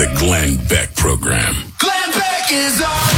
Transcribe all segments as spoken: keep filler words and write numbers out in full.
The Glenn Beck Program. Glenn Beck is on.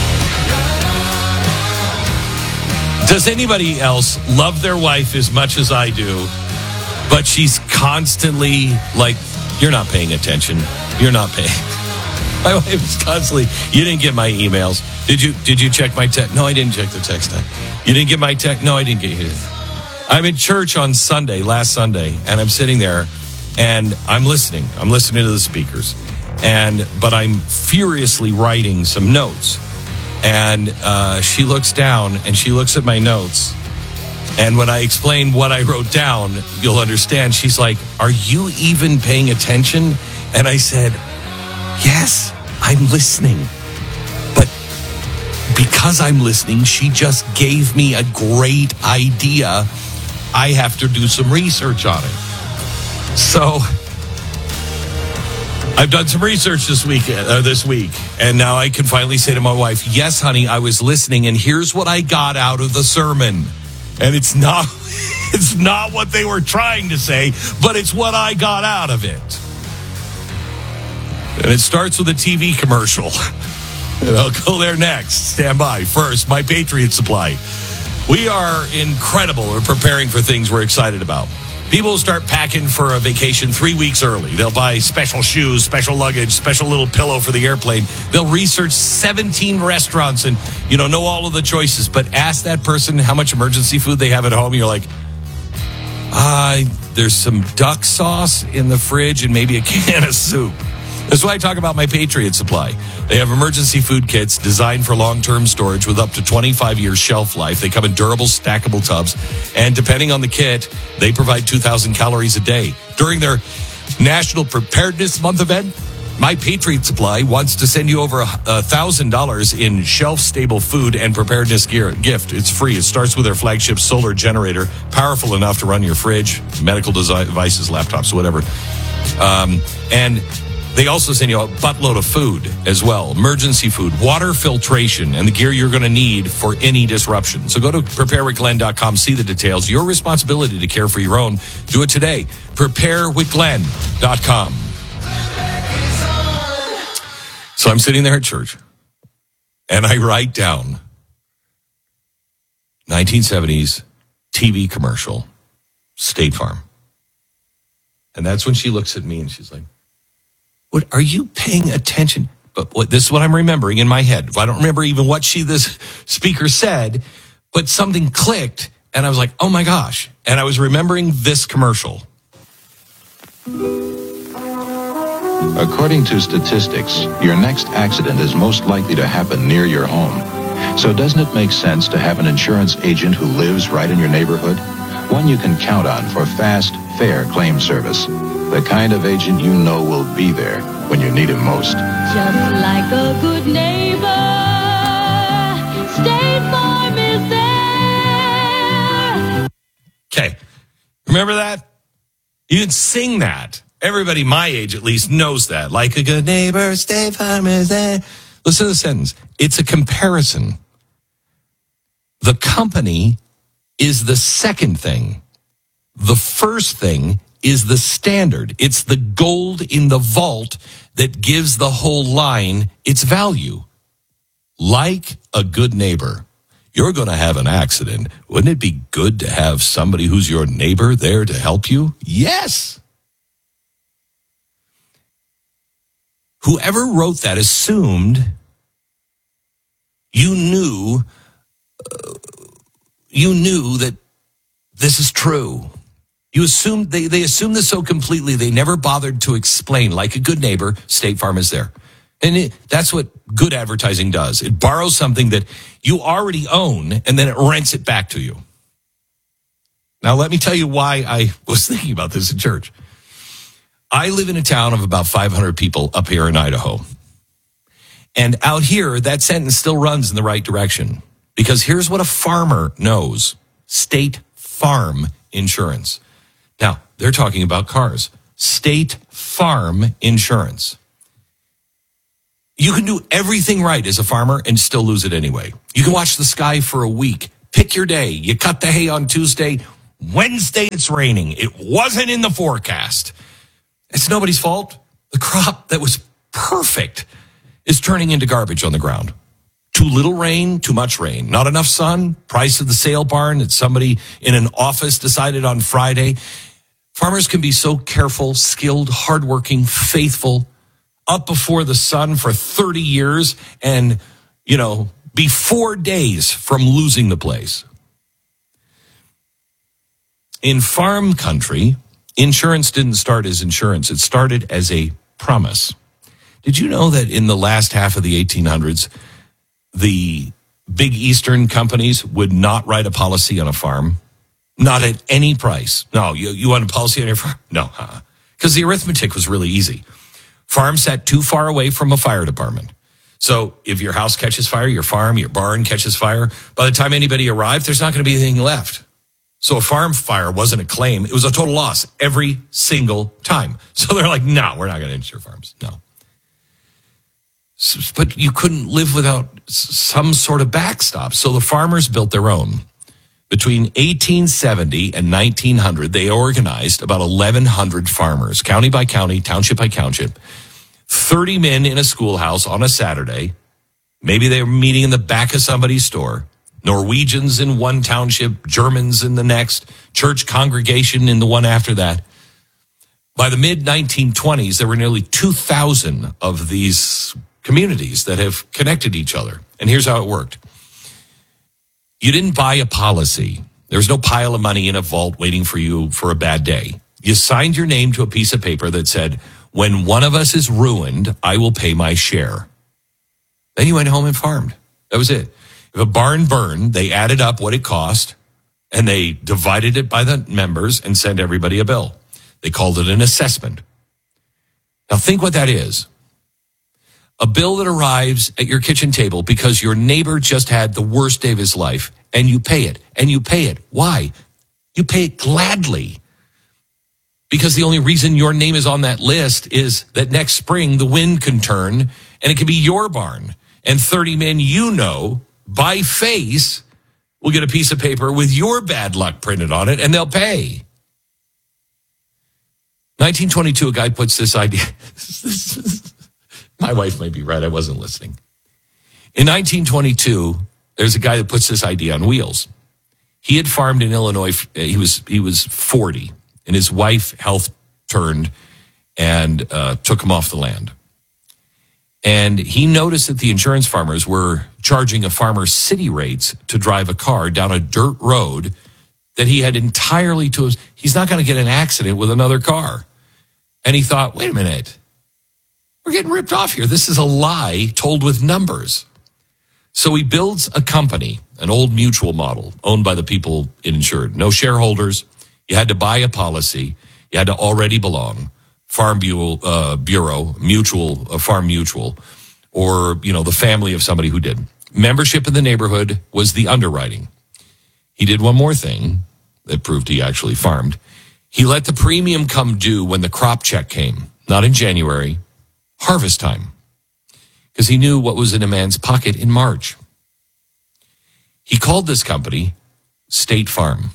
Does anybody else love their wife as much as I do, but she's constantly like, you're not paying attention. You're not paying. My wife is constantly, you didn't get my emails. Did you Did you check my text? No, I didn't check the text. You didn't get my text? No, I didn't get it. I'm in church on Sunday, last Sunday, and I'm sitting there, and I'm listening. I'm listening to the speakers, and but I'm furiously writing some notes. And uh, she looks down, and she looks at my notes. And when I explain what I wrote down, you'll understand. She's like, are you even paying attention? And I said, yes, I'm listening. But because I'm listening, she just gave me a great idea. I have to do some research on it. So I've done some research this week, uh, this week, and now I can finally say to my wife, yes, honey, I was listening, and here's what I got out of the sermon. And it's not, it's not what they were trying to say, but it's what I got out of it. And it starts with a T V commercial. And I'll go there next. Stand by. First, My Patriot Supply. We are incredible. We're preparing for things we're excited about. People will start packing for a vacation three weeks early. They'll buy special shoes, special luggage, special little pillow for the airplane. They'll research seventeen restaurants and, you know, know all of the choices. But ask that person how much emergency food they have at home. You're like, uh, there's some duck sauce in the fridge and maybe a can of soup. That's why I talk about My Patriot Supply. They have emergency food kits designed for long-term storage with up to twenty-five years shelf life. They come in durable, stackable tubs. And depending on the kit, they provide two thousand calories a day. During their National Preparedness Month event, My Patriot Supply wants to send you over one thousand dollars in shelf-stable food and preparedness gear gift. It's free. It starts with their flagship solar generator, powerful enough to run your fridge, medical devices, laptops, whatever. Um, and they also send you a buttload of food as well. Emergency food, water filtration, and the gear you're going to need for any disruption. So go to prepare with glenn dot com, see the details. Your responsibility to care for your own. Do it today. prepare with glenn dot com. So I'm sitting there at church, and I write down nineteen seventies T V commercial, State Farm. And that's when she looks at me, and she's like, what, are you paying attention? But what, this is what I'm remembering in my head. I don't remember even what she, this speaker said, but something clicked, and I was like, oh my gosh. And I was remembering this commercial. According to statistics, your next accident is most likely to happen near your home. So doesn't it make sense to have an insurance agent who lives right in your neighborhood? One you can count on for fast, fair claim service. The kind of agent you know will be there when you need him most. Just like a good neighbor, State Farm is there. Okay. Remember that? You can sing that. Everybody my age at least knows that. Like a good neighbor, State Farm is there. Listen to the sentence. It's a comparison. The company is the second thing. The first thing is the standard. It's the gold in the vault that gives the whole line its value. Like a good neighbor. You're going to have an accident. Wouldn't it be good to have somebody who's your neighbor there to help you? Yes. Whoever wrote that assumed you knew, uh, you knew that this is true. You assumed, they, they assumed this so completely, they never bothered to explain. Like a good neighbor, State Farm is there. And it, that's what good advertising does. It borrows something that you already own, and then it rents it back to you. Now, let me tell you why I was thinking about this in church. I live in a town of about five hundred people up here in Idaho. And out here, that sentence still runs in the right direction. Because here's what a farmer knows. State Farm Insurance. Now, they're talking about cars. State Farm Insurance. You can do everything right as a farmer and still lose it anyway. You can watch the sky for a week. Pick your day. You cut the hay on Tuesday. Wednesday, it's raining. It wasn't in the forecast. It's nobody's fault. The crop that was perfect is turning into garbage on the ground. Too little rain, too much rain. Not enough sun, price of the sale barn that somebody in an office decided on Friday. Farmers can be so careful, skilled, hardworking, faithful, up before the sun for thirty years and, you know, be four days from losing the place. In farm country, insurance didn't start as insurance. It started as a promise. Did you know that in the last half of the eighteen hundreds, the big Eastern companies would not write a policy on a farm? Not at any price. No, you, you want a policy on your farm? No, because uh-uh. the arithmetic was really easy. Farm sat too far away from a fire department. So if your house catches fire, your farm, your barn catches fire, by the time anybody arrived, there's not going to be anything left. So a farm fire wasn't a claim. It was a total loss every single time. So they're like, no, we're not going to insure farms. No. So, but you couldn't live without some sort of backstop. So the farmers built their own. Between eighteen seventy and nineteen hundred, they organized about eleven hundred farmers, county by county, township by township, thirty men in a schoolhouse on a Saturday. Maybe they were meeting in the back of somebody's store. Norwegians in one township, Germans in the next, church congregation in the one after that. By the mid nineteen twenties, there were nearly two thousand of these communities that have connected each other. And here's how it worked. You didn't buy a policy. There was no pile of money in a vault waiting for you for a bad day. You signed your name to a piece of paper that said, when one of us is ruined, I will pay my share. Then you went home and farmed. That was it. If a barn burned, they added up what it cost, and they divided it by the members and sent everybody a bill. They called it an assessment. Now think what that is. A bill that arrives at your kitchen table because your neighbor just had the worst day of his life, and you pay it, and you pay it. Why? You pay it gladly. Because the only reason your name is on that list is that next spring the wind can turn, and it can be your barn. And thirty men you know, by face, will get a piece of paper with your bad luck printed on it, and they'll pay. nineteen twenty-two, a guy puts this idea... My wife may be right. I wasn't listening. In nineteen twenty-two, there's a guy that puts this idea on wheels. He had farmed in Illinois. He was he was forty, and his wife health turned and uh, took him off the land. And he noticed that the insurance farmers were charging a farmer city rates to drive a car down a dirt road that he had entirely to his. He's not going to get an accident with another car. And he thought, wait a minute. We're getting ripped off here. This is a lie told with numbers. So he builds a company, an old mutual model owned by the people it insured. No shareholders. You had to buy a policy. You had to already belong. Farm Bureau, uh, Bureau Mutual, uh, Farm Mutual, or, you know, the family of somebody who did. Membership in the neighborhood was the underwriting. He did one more thing that proved he actually farmed. He let the premium come due when the crop check came, not in January, harvest time, because he knew what was in a man's pocket in March. He called this company State Farm.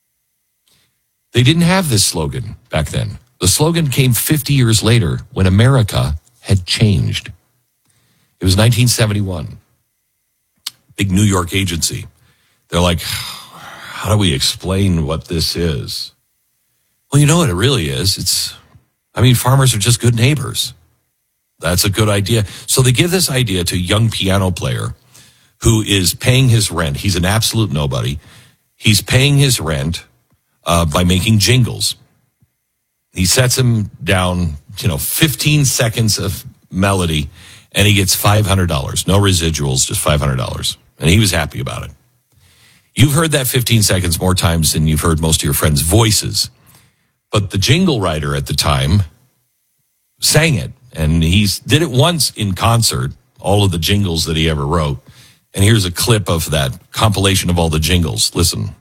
They didn't have this slogan back then. The slogan came fifty years later when America had changed. It was nineteen seventy-one. Big New York agency. They're like, how do we explain what this is? Well, you know what it really is. It's, I mean, farmers are just good neighbors. That's a good idea. So they give this idea to a young piano player who is paying his rent. He's an absolute nobody. He's paying his rent uh, by making jingles. He sets him down, you know, fifteen seconds of melody, and he gets five hundred dollars. No residuals, just five hundred dollars. And he was happy about it. You've heard that fifteen seconds more times than you've heard most of your friends' voices. But the jingle writer at the time sang it. And he did it once in concert, all of the jingles that he ever wrote. And here's a clip of that compilation of all the jingles. Listen.